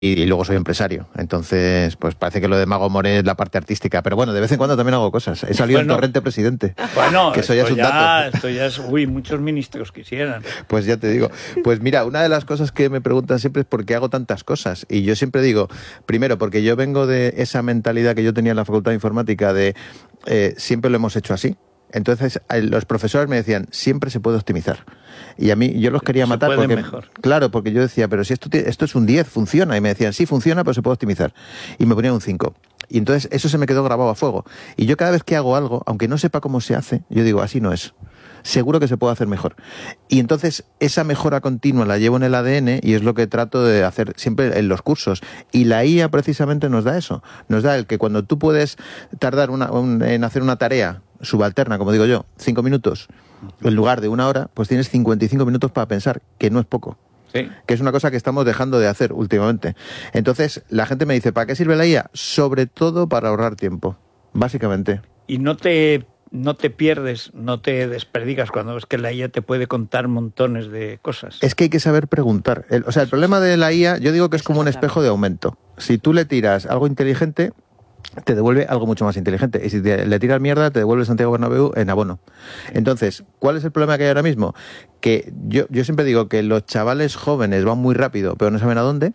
y luego soy empresario. Entonces, pues parece que lo de Mago More es la parte artística. Pero bueno, de vez en cuando también hago cosas. He salido en Torrente Presidente. Bueno, que eso ya es un dato. Esto ya es... Uy, muchos ministros quisieran. Pues ya te digo. Pues mira, una de las cosas que me preguntan siempre es por qué hago tantas cosas. Y yo siempre digo, primero, porque yo vengo de esa mentalidad que yo tenía en la Facultad de Informática de siempre lo hemos hecho así. Entonces, los profesores me decían, siempre se puede optimizar. Y a mí, yo los quería matar porque... mejor. Claro, porque yo decía, pero si esto es un 10, funciona. Y me decían, sí, funciona, pero se puede optimizar. Y me ponían un 5. Y entonces, eso se me quedó grabado a fuego. Y yo cada vez que hago algo, aunque no sepa cómo se hace, yo digo, así no es. Seguro que se puede hacer mejor. Y entonces esa mejora continua la llevo en el ADN y es lo que trato de hacer siempre en los cursos. Y la IA precisamente nos da eso. Nos da el que cuando tú puedes tardar en hacer una tarea subalterna, como digo yo, 5 minutos, en lugar de 1 hora, pues tienes 55 minutos para pensar, que no es poco. Sí. Que es una cosa que estamos dejando de hacer últimamente. Entonces, la gente me dice, ¿para qué sirve la IA? Sobre todo para ahorrar tiempo, básicamente. Y no te pierdes, no te desperdigas cuando ves que la IA te puede contar montones de cosas. Es que hay que saber preguntar. El problema de la IA, yo digo que es como un espejo de aumento. Si tú le tiras algo inteligente, te devuelve algo mucho más inteligente. Y si le tiras mierda, te devuelve Santiago Bernabéu en abono. Entonces, ¿cuál es el problema que hay ahora mismo? Que yo siempre digo que los chavales jóvenes van muy rápido, pero no saben a dónde.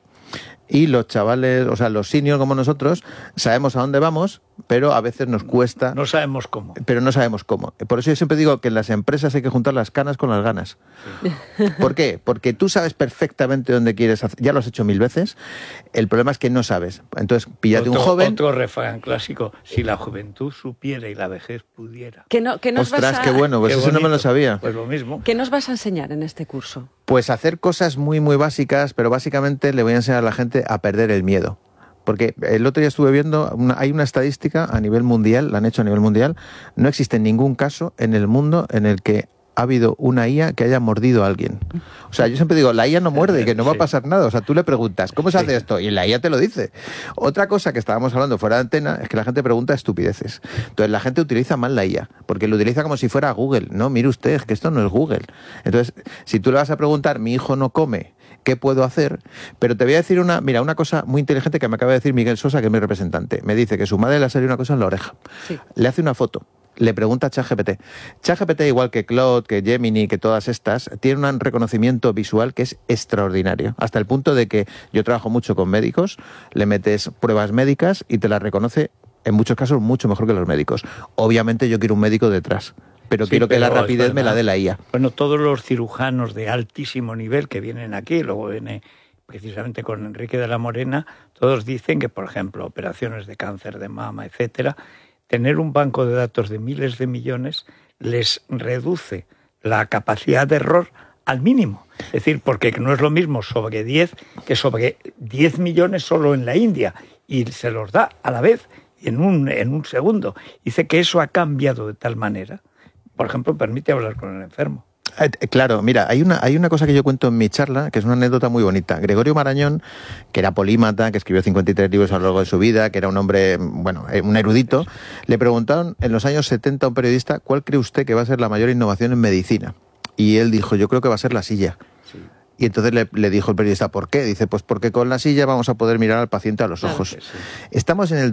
Y los chavales, o sea, los seniors como nosotros, sabemos a dónde vamos, pero a veces nos cuesta. No sabemos cómo. Pero no sabemos cómo. Por eso yo siempre digo que en las empresas hay que juntar las canas con las ganas. Sí. ¿Por qué? Porque tú sabes perfectamente dónde quieres hacer. Ya lo has hecho 1000 veces. El problema es que no sabes. Entonces, píllate un joven. Otro refrán clásico. Si la juventud supiera y la vejez pudiera. ¿Qué nos Ostras, qué bueno. Pues eso no me lo sabía. Pues lo mismo. ¿Qué nos vas a enseñar en este curso? Pues hacer cosas muy, muy básicas, pero básicamente le voy a enseñar a la gente a perder el miedo. Porque el otro día estuve viendo, hay una estadística a nivel mundial, la han hecho a nivel mundial, no existe ningún caso en el mundo en el que ha habido una IA que haya mordido a alguien. O sea, yo siempre digo, la IA no muerde, que no va a pasar nada. O sea, tú le preguntas, ¿cómo se hace esto? Y la IA te lo dice. Otra cosa que estábamos hablando fuera de antena es que la gente pregunta estupideces. Entonces, la gente utiliza mal la IA, porque lo utiliza como si fuera Google. No, mire usted, es que esto no es Google. Entonces, si tú le vas a preguntar, mi hijo no come, ¿qué puedo hacer? Pero te voy a decir una cosa muy inteligente que me acaba de decir Miguel Sosa, que es mi representante. Me dice que su madre le ha salido una cosa en la oreja. Sí. Le hace una foto. Le pregunta a ChatGPT. ChatGPT, igual que Claude, que Gemini, que todas estas, tiene un reconocimiento visual que es extraordinario. Hasta el punto de que yo trabajo mucho con médicos, le metes pruebas médicas y te las reconoce, en muchos casos, mucho mejor que los médicos. Obviamente yo quiero un médico detrás, pero quiero que la rapidez me la dé la IA. Bueno, todos los cirujanos de altísimo nivel que vienen aquí, luego viene precisamente con Enrique de la Morena, todos dicen que, por ejemplo, operaciones de cáncer de mama, etcétera, tener un banco de datos de miles de millones les reduce la capacidad de error al mínimo. Es decir, porque no es lo mismo sobre 10 que sobre 10 millones solo en la India. Y se los da a la vez, en un segundo. Dice que eso ha cambiado de tal manera. Por ejemplo, permite hablar con el enfermo. Claro, mira, hay una cosa que yo cuento en mi charla, que es una anécdota muy bonita. Gregorio Marañón, que era polímata, que escribió 53 libros a lo largo de su vida, que era un hombre, bueno, un erudito, le preguntaron en los años 70 a un periodista, ¿cuál cree usted que va a ser la mayor innovación en medicina? Y él dijo, yo creo que va a ser la silla. Sí. Y entonces le dijo el periodista, ¿por qué? Dice, pues porque con la silla vamos a poder mirar al paciente a los ojos. Claro que sí. Estamos en el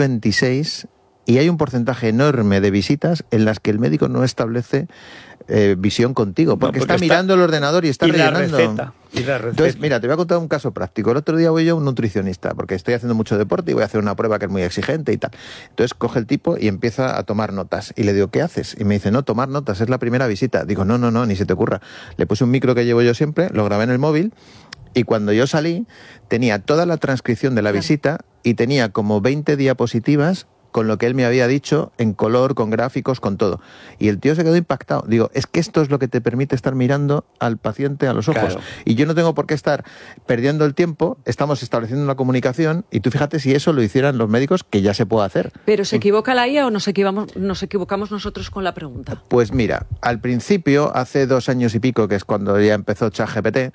2026 y hay un porcentaje enorme de visitas en las que el médico no establece visión contigo, porque está mirando el ordenador y está rellenando. La receta. Entonces, mira, te voy a contar un caso práctico. El otro día voy yo a un nutricionista, porque estoy haciendo mucho deporte y voy a hacer una prueba que es muy exigente y tal. Entonces coge el tipo y empieza a tomar notas. Y le digo, ¿qué haces? Y me dice, no, tomar notas, es la primera visita. Digo, no, ni se te ocurra. Le puse un micro que llevo yo siempre, lo grabé en el móvil, y cuando yo salí, tenía toda la transcripción de la visita y tenía como 20 diapositivas con lo que él me había dicho, en color, con gráficos, con todo. Y el tío se quedó impactado. Digo, es que esto es lo que te permite estar mirando al paciente a los ojos. Claro. Y yo no tengo por qué estar perdiendo el tiempo, estamos estableciendo una comunicación, y tú fíjate si eso lo hicieran los médicos, que ya se puede hacer. ¿Pero se equivoca la IA o nos equivocamos nosotros con la pregunta? Pues mira, al principio, hace 2 años y pico, que es cuando ya empezó ChatGPT,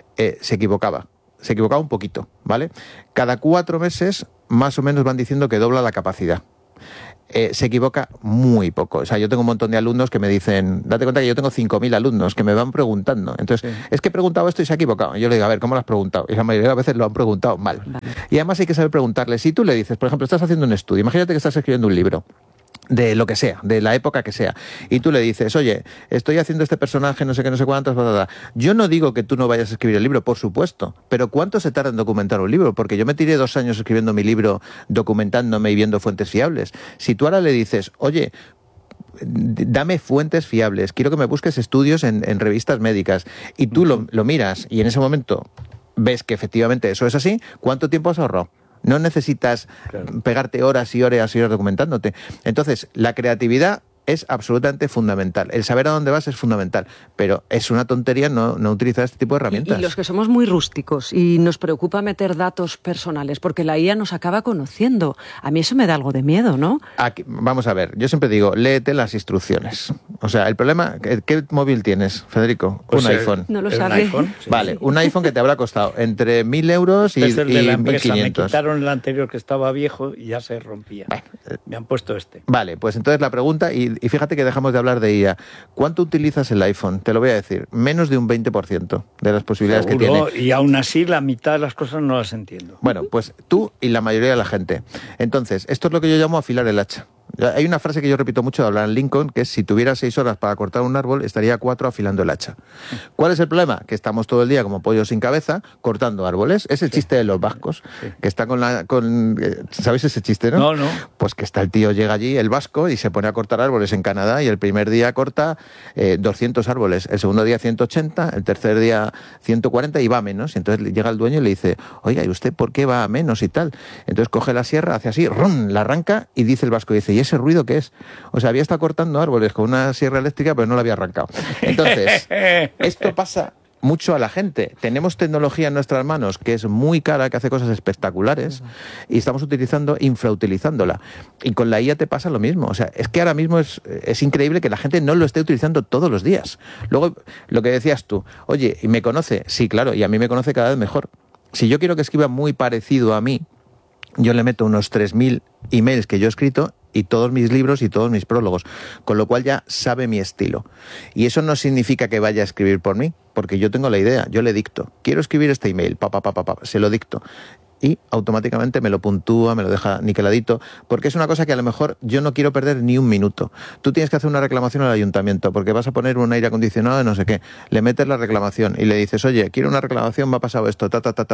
se equivocaba un poquito, ¿vale? Cada 4 meses, más o menos van diciendo que dobla la capacidad. se equivoca muy poco. O sea, yo tengo un montón de alumnos que me dicen, date cuenta que yo tengo 5.000 alumnos que me van preguntando. Entonces, es que he preguntado esto y se ha equivocado. Y yo le digo, a ver, ¿cómo lo has preguntado? Y la mayoría de las veces lo han preguntado mal. Vale. Y además hay que saber preguntarle. Si tú le dices, por ejemplo, estás haciendo un estudio, imagínate que estás escribiendo un libro, de lo que sea, de la época que sea, y tú le dices, oye, estoy haciendo este personaje, no sé qué, no sé cuántos, bla, bla, bla. Yo no digo que tú no vayas a escribir el libro, por supuesto, pero ¿cuánto se tarda en documentar un libro? Porque yo me tiré 2 años escribiendo mi libro, documentándome y viendo fuentes fiables. Si tú ahora le dices, oye, dame fuentes fiables, quiero que me busques estudios en revistas médicas, y tú lo miras, y en ese momento ves que efectivamente eso es así, ¿cuánto tiempo has ahorrado? No necesitas pegarte horas y horas y horas documentándote. Entonces, la creatividad es absolutamente fundamental. El saber a dónde vas es fundamental, pero es una tontería no utilizar este tipo de herramientas. Y los que somos muy rústicos y nos preocupa meter datos personales, porque la IA nos acaba conociendo. A mí eso me da algo de miedo, ¿no? Aquí, vamos a ver, yo siempre digo, léete las instrucciones. O sea, el problema, ¿qué móvil tienes, Federico? Pues un iPhone. No lo sabe. IPhone, sí. Vale, un iPhone que te habrá costado entre 1.000 euros y 1.500. Me quitaron el anterior que estaba viejo y ya se rompía. Bueno, me han puesto este. Vale, pues entonces la pregunta, y fíjate que dejamos de hablar de IA. ¿Cuánto utilizas el iPhone? Te lo voy a decir, menos de un 20% de las posibilidades que tiene. Y aún así la mitad de las cosas no las entiendo. Bueno, pues tú y la mayoría de la gente. Entonces, esto es lo que yo llamo afilar el hacha. Hay una frase que yo repito mucho de Abraham Lincoln, que es: si tuviera 6 horas para cortar un árbol, estaría 4 afilando el hacha. ¿Cuál es el problema? Que estamos todo el día como pollos sin cabeza cortando árboles. Es el chiste de los vascos, que está ¿sabéis ese chiste, no? No. Pues que está el tío, llega allí, el vasco, y se pone a cortar árboles en Canadá, y el primer día corta 200 árboles, el segundo día 180, el tercer día 140, y va a menos. Y entonces llega el dueño y le dice: oiga, ¿y usted por qué va a menos y tal? Entonces coge la sierra, hace así, ¡rum!, la arranca, y dice el vasco, dice: ¿y ese ruido qué es? O sea, había estado cortando árboles con una sierra eléctrica, pero no la había arrancado. Entonces, esto pasa mucho a la gente. Tenemos tecnología en nuestras manos que es muy cara, que hace cosas espectaculares, y estamos infrautilizándola. Y con la IA te pasa lo mismo. O sea, es que ahora mismo es increíble que la gente no lo esté utilizando todos los días. Luego, lo que decías tú, oye, ¿y me conoce? Sí, claro, y a mí me conoce cada vez mejor. Si yo quiero que escriba muy parecido a mí, yo le meto unos 3.000 emails que yo he escrito y todos mis libros y todos mis prólogos, con lo cual ya sabe mi estilo. Y eso no significa que vaya a escribir por mí, porque yo tengo la idea, yo le dicto, quiero escribir este email, se lo dicto, y automáticamente me lo puntúa, me lo deja niqueladito, porque es una cosa que a lo mejor yo no quiero perder ni un minuto. Tú tienes que hacer una reclamación al ayuntamiento porque vas a poner un aire acondicionado de no sé qué. Le metes la reclamación y le dices: oye, quiero una reclamación, me ha pasado esto,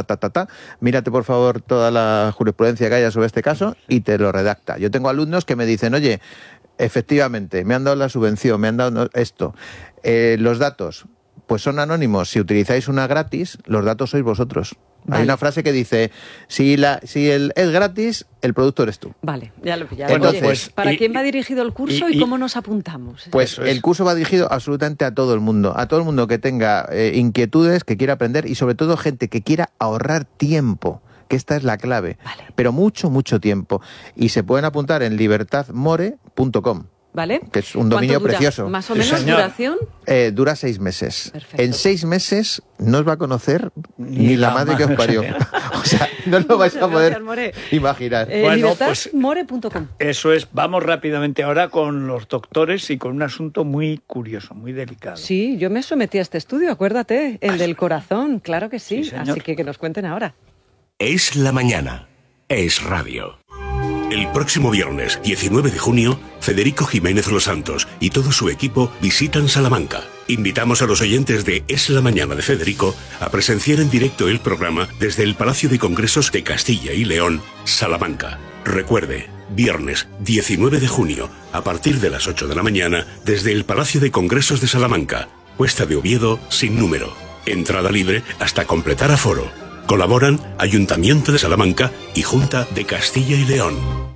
mírate por favor toda la jurisprudencia que haya sobre este caso, y te lo redacta. Yo tengo alumnos que me dicen: oye, efectivamente, me han dado la subvención, me han dado esto. Los datos, pues son anónimos. Si utilizáis una gratis, los datos sois vosotros. Vale. Hay una frase que dice: si es gratis, el producto eres tú. Vale, ya lo pillamos. Entonces, pues, ¿para quién va dirigido el curso y cómo nos apuntamos? Pues el curso va dirigido absolutamente a todo el mundo que tenga inquietudes, que quiera aprender, y sobre todo gente que quiera ahorrar tiempo, que esta es la clave. Vale. Pero mucho, mucho tiempo. Y se pueden apuntar en libertadmore.com. ¿Vale? Que es un dominio precioso. ¿Más o menos duración? Dura 6 meses. Perfecto. En 6 meses no os va a conocer ni la madre que os parió. O sea, no lo vais a poder imaginar. Libertadmore.com. Eso es. Vamos rápidamente ahora con los doctores y con un asunto muy curioso, muy delicado. Sí, yo me sometí a este estudio, acuérdate, el del corazón, claro que sí. Así que nos cuenten ahora. Es la mañana. Es radio. El próximo viernes, 19 de junio, Federico Jiménez Los Santos y todo su equipo visitan Salamanca. Invitamos a los oyentes de Es la Mañana de Federico a presenciar en directo el programa desde el Palacio de Congresos de Castilla y León, Salamanca. Recuerde, viernes 19 de junio, a partir de las 8 de la mañana, desde el Palacio de Congresos de Salamanca, Cuesta de Oviedo, sin número. Entrada libre hasta completar aforo. Colaboran Ayuntamiento de Salamanca y Junta de Castilla y León.